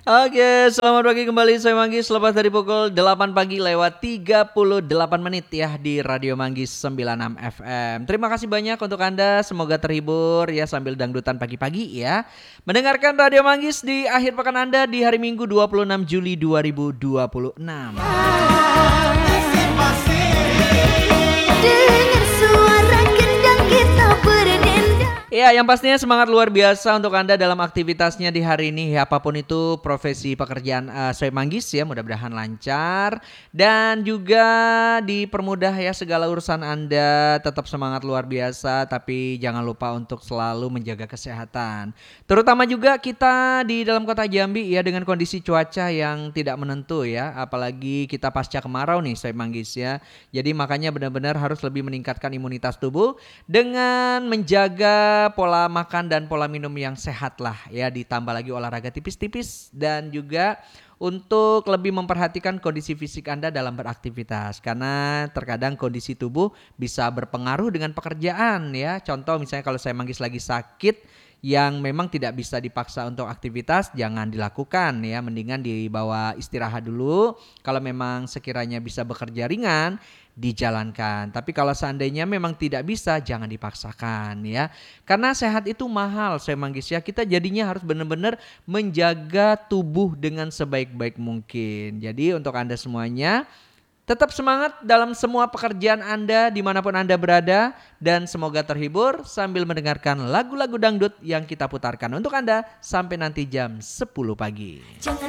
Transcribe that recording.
Oke, selamat pagi kembali saya Manggis selepas dari pukul 8 pagi lewat 38 menit ya di Radio Manggis 96 FM. Terima kasih banyak untuk Anda, semoga terhibur ya sambil dangdutan pagi-pagi ya. Mendengarkan Radio Manggis di akhir pekan Anda di hari Minggu 26 Juli 2026. Dengan suara gendang kita berdendang. Ya, yang pastinya semangat luar biasa untuk Anda dalam aktivitasnya di hari ini. Ya, apapun itu profesi pekerjaan Soe Manggis ya, mudah-mudahan lancar dan juga dipermudah ya segala urusan Anda. Tetap semangat luar biasa, tapi jangan lupa untuk selalu menjaga kesehatan. Terutama juga kita di dalam kota Jambi ya dengan kondisi cuaca yang tidak menentu ya, apalagi kita pasca kemarau nih Soe Manggis ya. Jadi makanya benar-benar harus lebih meningkatkan imunitas tubuh dengan menjaga pola makan dan pola minum yang sehat lah ya, ditambah lagi olahraga tipis-tipis dan juga untuk lebih memperhatikan kondisi fisik Anda dalam beraktivitas karena terkadang kondisi tubuh bisa berpengaruh dengan pekerjaan ya. Contoh misalnya kalau saya Manggis lagi sakit yang memang tidak bisa dipaksa untuk aktivitas jangan dilakukan ya, mendingan dibawa istirahat dulu. Kalau memang sekiranya bisa bekerja ringan dijalankan. Tapi kalau seandainya memang tidak bisa jangan dipaksakan ya. Karena sehat itu mahal saya Manggis ya. Kita jadinya harus benar-benar menjaga tubuh dengan sebaik-baik mungkin. Jadi untuk Anda semuanya tetap semangat dalam semua pekerjaan Anda dimanapun Anda berada dan semoga terhibur sambil mendengarkan lagu-lagu dangdut yang kita putarkan untuk Anda sampai nanti jam 10 pagi. Jangan